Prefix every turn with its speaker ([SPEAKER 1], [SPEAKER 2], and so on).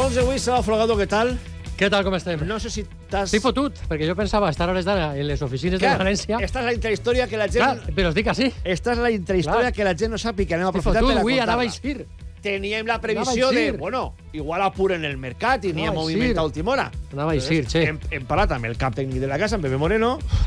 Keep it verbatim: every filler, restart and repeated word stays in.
[SPEAKER 1] onze, avui, Sala Folgado, què tal?
[SPEAKER 2] Què tal, com estem?
[SPEAKER 1] No sé si t'has...
[SPEAKER 2] Estic fotut, perquè jo pensava estar a hores d'ara en les oficines
[SPEAKER 1] Clar,
[SPEAKER 2] de València.
[SPEAKER 1] Esta és la intrahistòria que la gent...
[SPEAKER 2] Clar, però es dic així.
[SPEAKER 1] Esta és la intrahistòria
[SPEAKER 2] Clar.
[SPEAKER 1] que la gent no sap i que anem a
[SPEAKER 2] Estic
[SPEAKER 1] aprofitar
[SPEAKER 2] fotut,
[SPEAKER 1] per a
[SPEAKER 2] avui anava a
[SPEAKER 1] contar-la.
[SPEAKER 2] eixir.
[SPEAKER 1] Teníem la previsió
[SPEAKER 2] Anava a
[SPEAKER 1] de,
[SPEAKER 2] eixir.
[SPEAKER 1] bueno, igual apuren el mercat i n'hi ha
[SPEAKER 2] Anava a
[SPEAKER 1] moviment
[SPEAKER 2] eixir.
[SPEAKER 1] a última hora.
[SPEAKER 2] Anava a eixir, che.
[SPEAKER 1] Hem, hem parlat amb el cap tècnic de la casa, amb Pepe Moreno,